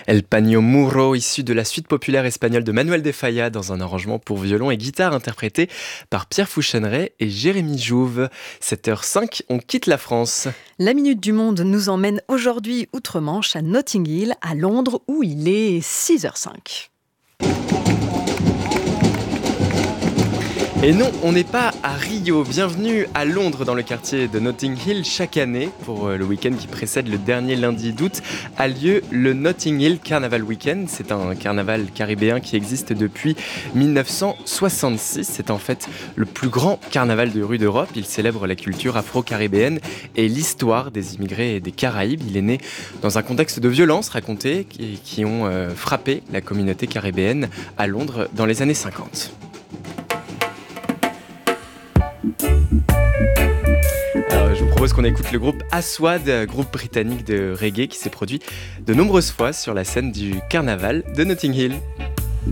El Paño Muro, issu de la suite populaire espagnole de Manuel de Falla dans un arrangement pour violon et guitare interprété par Pierre Fouchenray et Jérémy Jouve. 7h05, on quitte la France. La Minute du Monde nous emmène aujourd'hui outre-Manche à Notting Hill, à Londres, où il est 6h05. Et non, on n'est pas à Rio. Bienvenue à Londres, dans le quartier de Notting Hill. Chaque année, pour le week-end qui précède le dernier lundi d'août, a lieu le Notting Hill Carnaval Weekend. C'est un carnaval caribéen qui existe depuis 1966. C'est en fait le plus grand carnaval de rue d'Europe. Il célèbre la culture afro-caribéenne et l'histoire des immigrés des Caraïbes. Il est né dans un contexte de violence racontées qui ont frappé la communauté caribéenne à Londres dans les années 50. Alors, je vous propose qu'on écoute le groupe Aswad, groupe britannique de reggae qui s'est produit de nombreuses fois sur la scène du carnaval de Notting Hill.